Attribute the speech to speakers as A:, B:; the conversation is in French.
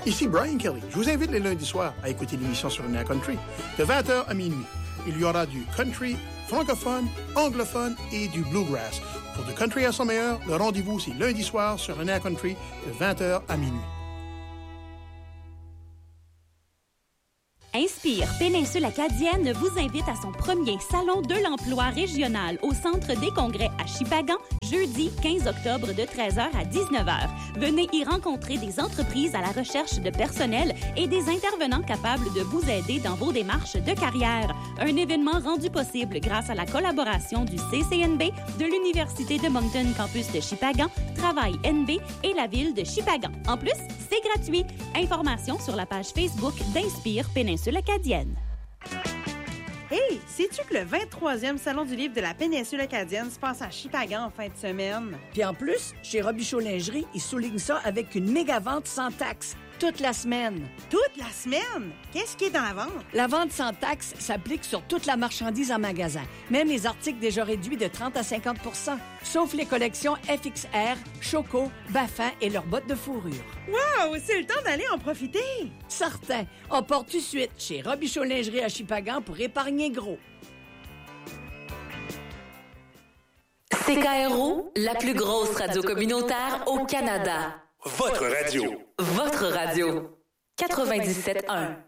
A: Ici Brian Kelly. Je vous invite les lundis soirs à écouter l'émission sur Air Country de 20h à minuit. Il y aura du country francophone, anglophone et du bluegrass. Pour du country à son meilleur, le rendez-vous c'est lundi soir sur Air Country de 20h à minuit.
B: Inspire Péninsule Acadienne vous invite à son premier Salon de l'emploi régional au Centre des congrès à Shippagan, jeudi 15 octobre de 13h à 19h. Venez y rencontrer des entreprises à la recherche de personnel et des intervenants capables de vous aider dans vos démarches de carrière. Un événement rendu possible grâce à la collaboration du CCNB, de l'Université de Moncton Campus de Shippagan, Travail NB et la ville de Shippagan. En plus, c'est gratuit. Informations sur la page Facebook d'Inspire Péninsule Acadienne.
C: Hey, sais-tu que le 23e Salon du livre de la Péninsule Acadienne se passe à Shippagan en fin de semaine?
D: Puis en plus, chez Robichaud Lingerie, ils soulignent ça avec une méga vente sans taxe. Toute la semaine.
C: Toute la semaine? Qu'est-ce qui est dans la vente?
D: La vente sans taxe s'applique sur toute la marchandise en magasin, même les articles déjà réduits de 30 à 50 %, sauf les collections FXR, Choco, Baffin et leurs bottes de fourrure.
C: Wow! C'est le temps d'aller en profiter!
D: Certain. On porte tout de suite chez Robichaud Lingerie à Shippagan pour épargner gros.
E: CKRO, la plus grosse radio communautaire au Canada.
F: Votre radio.
E: Votre radio. 97.1.